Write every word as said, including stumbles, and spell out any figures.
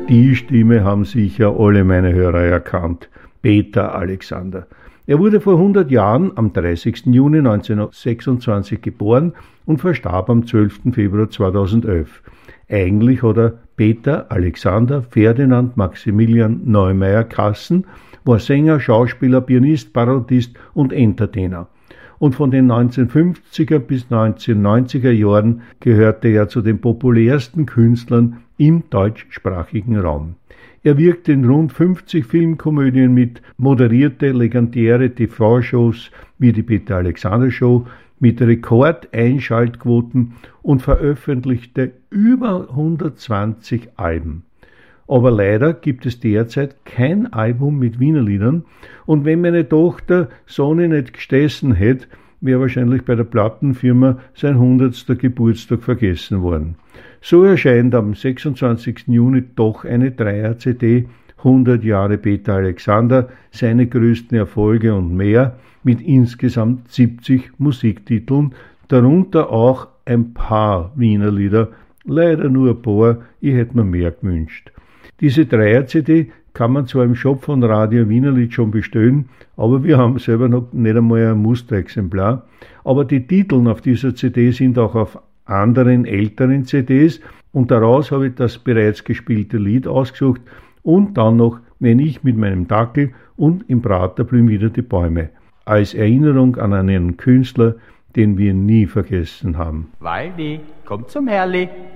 Die Stimme haben sicher alle meine Hörer erkannt. Peter Alexander. Er wurde vor hundert Jahren am dreißigsten Juni neunzehnhundertsechsundzwanzig geboren und verstarb am zwölften Februar zweitausendelf. Eigentlich hat er Peter Alexander Ferdinand Maximilian Neumeier Kassen, war Sänger, Schauspieler, Pianist, Parodist und Entertainer. Und von den neunzehnhundertfünfziger bis neunzehnhundertneunziger Jahren gehörte er zu den populärsten Künstlern im deutschsprachigen Raum. Er wirkte in rund fünfzig Filmkomödien mit, moderierte legendäre T V-Shows wie die Peter Alexander Show mit Rekordeinschaltquoten und veröffentlichte über hundertzwanzig Alben. Aber leider gibt es derzeit kein Album mit Wienerliedern und wenn meine Tochter Sonny nicht gestessen hätte, wäre wahrscheinlich bei der Plattenfirma sein hundertster Geburtstag vergessen worden. So erscheint am sechsundzwanzigsten Juni doch eine Dreier-C D, hundert Jahre Peter Alexander, seine größten Erfolge und mehr, mit insgesamt siebzig Musiktiteln, darunter auch ein paar Wienerlieder, leider nur ein paar, ich hätte mir mehr gewünscht. Diese Dreier-C D kann man zwar im Shop von Radio Wienerlied schon bestellen, aber wir haben selber noch nicht einmal ein Musterexemplar. Aber die Titel auf dieser C D sind auch auf anderen älteren C Ds und daraus habe ich das bereits gespielte Lied ausgesucht und dann noch Wenn ich mit meinem Dackel und Im Prater blühen wieder die Bäume, als Erinnerung an einen Künstler, den wir nie vergessen haben. Waldi, komm zum Herrli.